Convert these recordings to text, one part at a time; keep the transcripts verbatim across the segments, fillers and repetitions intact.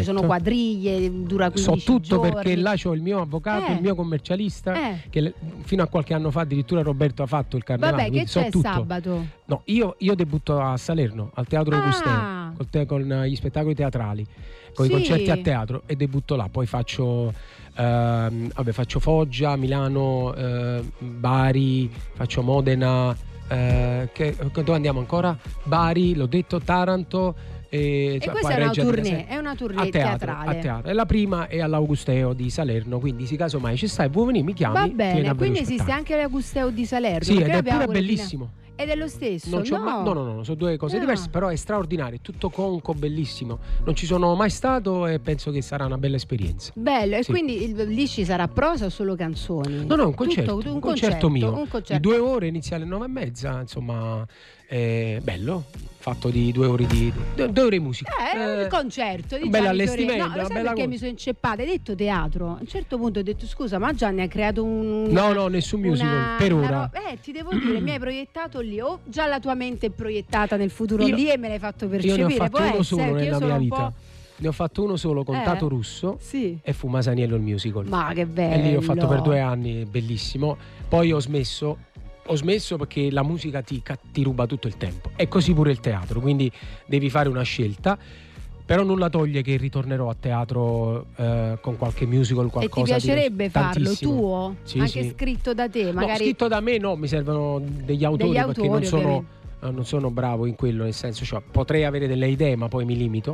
ci sono quadriglie, dura quindici so tutto giorni. Perché là c'ho il mio avvocato, eh. il mio commercialista, eh. che le, fino a qualche anno fa addirittura Roberto ha fatto il carnevale. Vabbè, che so c'è tutto. sabato? No, io, io debutto a Salerno, al Teatro Ah. Augusteo, col te, con gli spettacoli teatrali, con Sì. i concerti a teatro, e debutto là. Poi faccio, ehm, vabbè, faccio Foggia, Milano, eh, Bari, faccio Modena, eh, che, dove andiamo ancora? Bari, l'ho detto, Taranto. E, E cioè, questa qua è una Reggio tournée, Emilia, è una tournée a teatro, teatrale. a teatro. E la prima è all'Augusteo di Salerno, quindi se caso mai ci stai, vuoi venire, mi chiami. Va ti vieni bene, a vedere quindi lo esiste spettacolo. anche l'Augusteo di Salerno. Sì, perché ed noi è abbiamo pure quello di- bellissimo. Ed è lo stesso? Non c'ho no. ma- no, no, no, no, sono due cose No. diverse, però è straordinario, è tutto conco, bellissimo. Non ci sono mai stato e penso che sarà una bella esperienza. Bello, e Sì. quindi il- lì ci sarà prosa o solo canzoni? No, no, un concerto, Tutto, un, un concerto, mio un concerto. di due ore, inizia alle nove e mezza, insomma, è bello, fatto di due ore di, di due ore di musica. Eh, il concerto di un bel Gianni allestimento, Fiorello. No, lo una sai bella perché cosa. mi sono inceppata? Hai detto teatro. A un certo punto ho detto scusa, ma Gianni ha creato un No, no, nessun musical, una- per una ora. ro- eh, ti devo dire, mi hai proiettato lì, o già la tua mente è proiettata nel futuro Io- lì e me l'hai fatto Io percepire. ne ho fatto Può uno essere, solo che io nella sono mia un vita. po'- Ne ho fatto uno solo con Eh? Tato Russo Sì. e fu Masaniello il musical. Ma che bello. E lì l'ho fatto per due anni, bellissimo. Poi ho smesso, ho smesso perché la musica ti, ca- ti ruba tutto il tempo. E così pure il teatro, quindi devi fare una scelta. Però nulla toglie che ritornerò a teatro eh, con qualche musical, E qualcosa ti piacerebbe di farlo tantissimo. tuo? Sì, Anche sì. scritto da te, No, magari. scritto da me no, mi servono degli autori, Degli perché autori, non sono, ovviamente. eh, non sono bravo in quello, nel senso, cioè, potrei avere delle idee ma poi mi limito.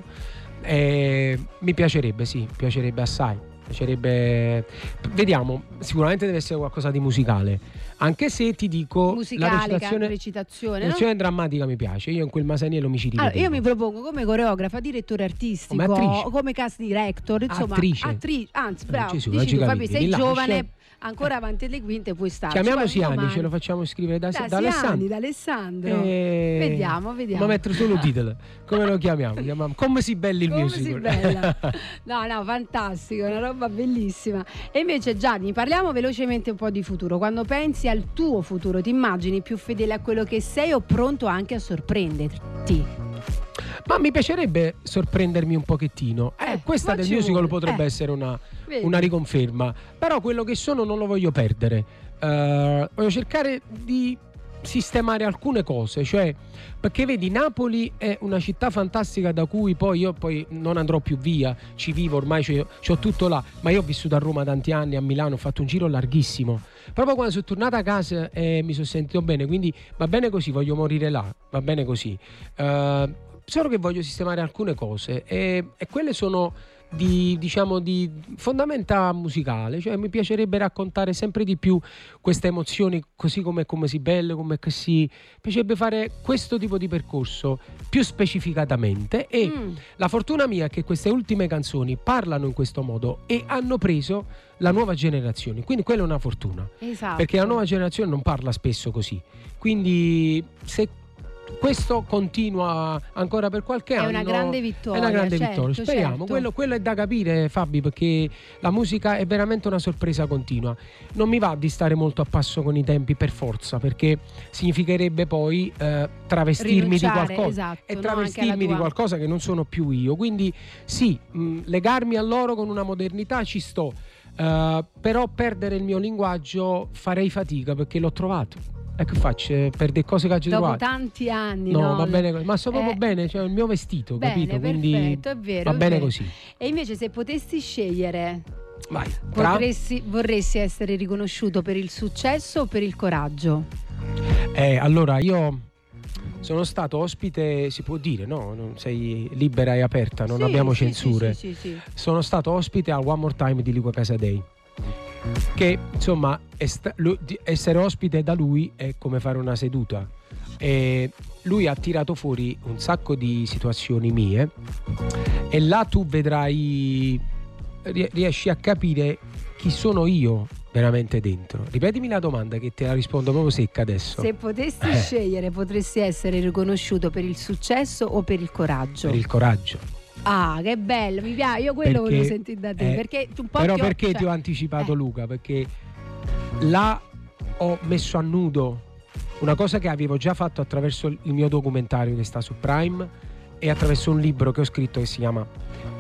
Eh, mi piacerebbe, sì, mi piacerebbe assai. Piacerebbe, vediamo, sicuramente deve essere qualcosa di musicale, anche se ti dico musicale, la recitazione, recitazione, la no? recitazione drammatica mi piace. Io in quel Masaniello mi ci rivedevo. Allora, io mi propongo come coreografa, direttore artistico, Come attrice. come cast director, insomma, Attrice. attri- anzi, Eh, bravo, Gesù, dici oggi tu, Fabio, capiti, sei rilascia. giovane, ancora avanti alle quinte puoi starci. Chiamiamoci Poi un Anni, domani- ce lo facciamo scrivere da, da da Alessandro. Siani, da Alessandro. Eh, Vediamo, vediamo. Ma mettere solo titolo. Come lo chiamiamo? Chiamiamo Come si belli il Come musical. si bella. No, no, fantastico, una roba bellissima. E invece Gianni, parliamo velocemente un po' di futuro. Quando pensi al tuo futuro, ti immagini più fedele a quello che sei o pronto anche a sorprenderti? Ma mi piacerebbe sorprendermi un pochettino. Eh, Eh, questa ma del ci musical vuole. potrebbe Eh. essere una, Vedi? una riconferma. Però quello che sono non lo voglio perdere. Eh, voglio cercare di sistemare alcune cose, cioè, perché vedi, Napoli è una città fantastica da cui poi io poi non andrò più via, ci vivo ormai, cioè, c'ho tutto là, ma io ho vissuto a Roma tanti anni, a Milano, ho fatto un giro larghissimo. Proprio quando sono tornata a casa eh, mi sono sentito bene, quindi va bene così, voglio morire là, va bene così. Eh, solo che voglio sistemare alcune cose e, e quelle sono di, diciamo, di fondamenta musicale, cioè mi piacerebbe raccontare sempre di più queste emozioni, così come come si belle, come che si mi piacerebbe fare questo tipo di percorso più specificatamente e Mm. la fortuna mia è che queste ultime canzoni parlano in questo modo e hanno preso la nuova generazione, quindi quella è una fortuna, Esatto. perché la nuova generazione non parla spesso così, quindi se questo continua ancora per qualche È anno una grande vittoria, è una grande certo, vittoria, speriamo. certo. Quello, quello è da capire, Fabi, perché la musica è veramente una sorpresa continua. Non mi va di stare molto a passo con i tempi per forza, perché significherebbe poi eh, travestirmi Rinunciare, di qualcosa esatto, e no, travestirmi anche alla di tua- qualcosa che non sono più io. Quindi sì, mh, legarmi a loro con una modernità ci sto, eh, però perdere il mio linguaggio farei fatica perché l'ho trovato. E che faccio? Eh, Perde cose che ho già Dopo trovato? tanti anni, No, no? va bene così. Ma sto proprio Eh, bene, cioè il mio vestito, bene, capito? Quindi perfetto, è vero, va è bene vero. così. E invece se potessi scegliere, Vai. Tra... potresti, vorresti essere riconosciuto per il successo o per il coraggio? Eh, allora, io sono stato ospite, si può dire, no? Non sei libera e aperta, non Sì, abbiamo sì, censure. Sì, sì, sì, sì. Sono stato ospite a One More Time di Luca Casadei. Che insomma est- lu- di- essere ospite da lui è come fare una seduta. E lui ha tirato fuori un sacco di situazioni mie e là tu vedrai, rie- riesci a capire chi sono io veramente dentro. Ripetimi la domanda che te la rispondo proprio secca adesso. Se potessi Eh. scegliere, potresti essere riconosciuto per il successo o per il coraggio? Per il coraggio. Ah, che bello, mi piace. Io quello Perché- volevo sentire da te. eh, perché un po' Però ti ho- perché cioè, ti ho anticipato eh. Luca? Perché là ho messo a nudo una cosa che avevo già fatto attraverso il mio documentario che sta su Prime e attraverso un libro che ho scritto che si chiama